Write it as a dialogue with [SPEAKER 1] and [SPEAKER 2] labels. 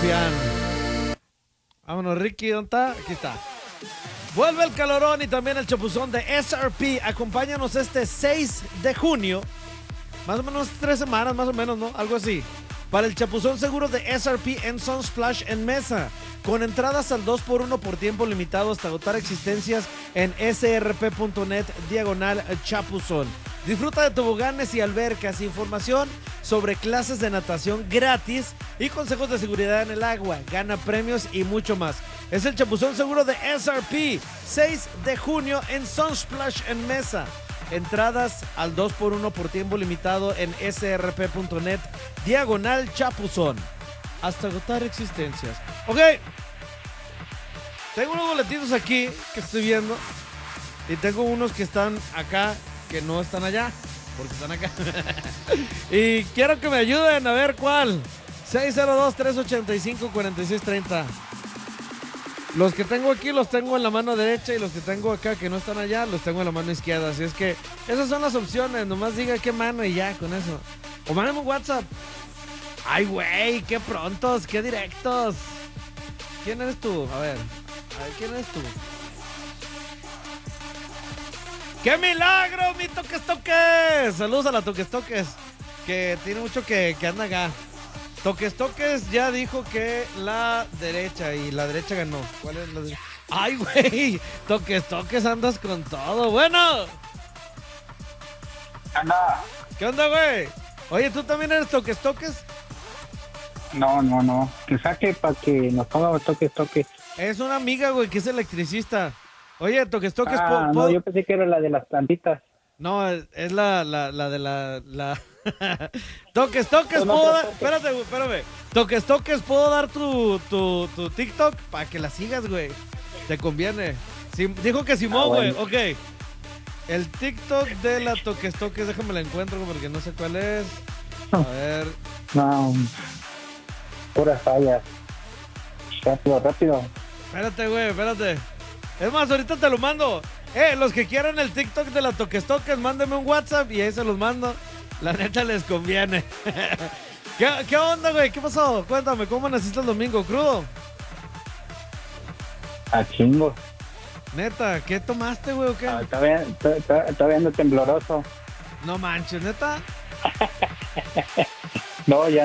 [SPEAKER 1] rufián. Vámonos, Ricky, ¿dónde está? Aquí está. Vuelve el calorón y también el chapuzón de SRP. Acompáñanos este 6 de junio. Más o menos 3 semanas, más o menos, ¿no? Algo así. Para el chapuzón seguro de SRP en Sunsplash en Mesa. Con entradas al 2x1 por tiempo limitado hasta agotar existencias en srp.net/chapuzón. Disfruta de toboganes y albercas, información sobre clases de natación gratis y consejos de seguridad en el agua. Gana premios y mucho más. Es el chapuzón seguro de SRP. 6 de junio en Sunsplash en Mesa. Entradas al 2x1 por tiempo limitado en srp.net/chapuzón. Hasta agotar existencias. Ok. Tengo unos boletitos aquí que estoy viendo. Y tengo unos que están acá, que no están allá, porque están acá. Y quiero que me ayuden a ver cuál. 602-385-4630. Los que tengo aquí los tengo en la mano derecha y los que tengo acá que no están allá los tengo en la mano izquierda. Así es que esas son las opciones. Nomás diga qué mano y ya con eso. O mándame un WhatsApp. Ay, güey, qué prontos, qué directos. ¿Quién eres tú? A ver, ¿quién eres tú? ¡Qué milagro, mi Toques Toques! Saludos a la Toques Toques, que tiene mucho que anda acá. Toques Toques ya dijo que la derecha, y la derecha ganó. ¿Cuál es la derecha? ¡Ay, güey! Toques Toques, andas con todo. Bueno.
[SPEAKER 2] Anda.
[SPEAKER 1] ¿Qué onda, güey? Oye, ¿tú también eres Toques Toques?
[SPEAKER 2] No. Que saque para que nos ponga toques.
[SPEAKER 1] Es una amiga, güey, que es electricista. Oye, Toques Toques...
[SPEAKER 2] No, yo pensé que era la de las plantitas.
[SPEAKER 1] No, es la de la... Toques, puedo dar... Espérate, güey, espérame. Toques, puedo dar tu TikTok para que la sigas, güey. Te conviene. Dijo que Simón, güey.
[SPEAKER 2] Bueno.
[SPEAKER 1] Ok. El TikTok de la Toques, déjame la encuentro porque no sé cuál es. A ver.
[SPEAKER 2] No. Puras fallas. Rápido.
[SPEAKER 1] Espérate, güey, espérate. Es más, ahorita te lo mando. Los que quieran el TikTok de la Toques, mándenme un WhatsApp y ahí se los mando. La neta les conviene. ¿Qué onda, güey? ¿Qué pasó? Cuéntame, ¿cómo naciste el domingo? ¿Crudo?
[SPEAKER 2] A chingo.
[SPEAKER 1] Neta, ¿qué tomaste, güey, o qué?
[SPEAKER 2] Todavía ando tembloroso.
[SPEAKER 1] No manches, ¿neta?
[SPEAKER 2] No, ya